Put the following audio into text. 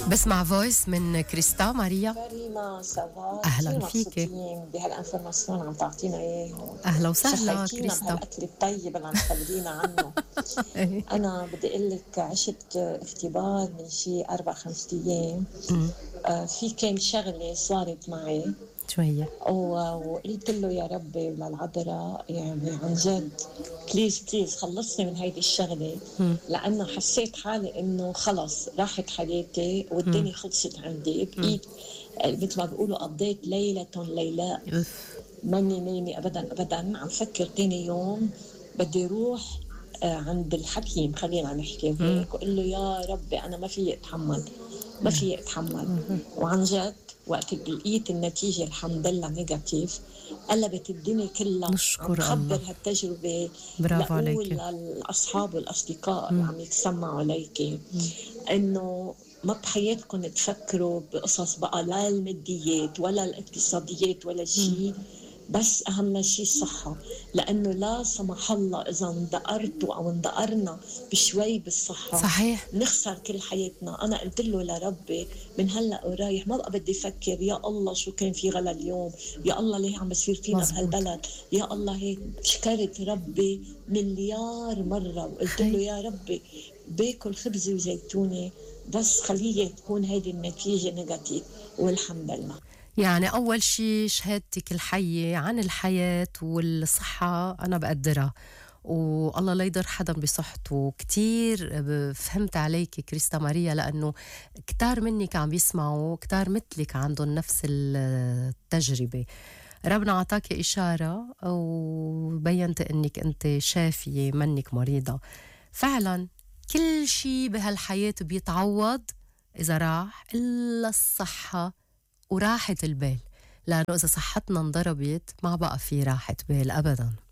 بسمع فويس من كريستا ماريا. كريمة سافا أهلا كثير فيك. مبسوطين بهالانفورماسيون عم تعطينا اياها. أهلا وسهلا شهيتينا كريستا. بهالاكل الطيب اللي عم تخبرينا عنه. انا بدي اقول لك عشت اختبار من شي 4-5 ايام. في كم شغله صارت معي شوية. وقلت له يا ربي وللعذراء يعني عن جد بليز بليز خلصني من هيدي الشغله، لانه حسيت حالي انه خلص راحت حياتي والدنيا خلصت عندي بايد. مثل ما بيقولوا قضيت ليله ليلاء، ماني نايمه ابدا ابدا، عم فكر تاني يوم بدي اروح عند الحكيم، خلينا نحكي هيك، وقل له يا ربي انا ما في اتحمل، ما في اتحمل. وعن جد وقت لقيت النتيجه الحمد لله نيجاتيف، قلبت الدنيا كلها. عم نشكر بخبر الله. هالتجربه برافو لاقول عليك. للاصحاب والاصدقاء اللي عم يتسمعوا عليكي انه ما بحياتكم تفكروا بقصص بقى لا الماديات ولا الاقتصاديات ولا شيء، بس أهم شيء الصحة. لأنه لا سمح الله إذا اندقرتوا أو اندقرنا بشوي بالصحة صحيح. نخسر كل حياتنا. أنا قلت له لربي من هلأ ورايح ما بقى بدي أفكر يا الله شو كان في غلا اليوم، يا الله ليه عم بصير فينا بهالبلد، يا الله هيك. شكرت ربي مليار مرة وقلت له يا ربي باكل خبزي وزيتوني بس خليه تكون هيدي النتيجة نيجاتيف والحمد لله. يعني أول شي شهادتك الحية عن الحياة والصحة أنا بقدرها، والله لا يضر حدا بصحته. كتير فهمت عليك كريستا ماريا، لأنه كتار منك عم بيسمعوا، كتار مثلك عندهم نفس التجربة. ربنا عطاك إشارة وبينت أنك أنت شافية منك مريضة. فعلا كل شي بهالحياة بيتعوض إذا راح، إلا الصحة وراحة البال، لأنه إذا صحتنا انضربت ما بقى في راحة بال أبداً.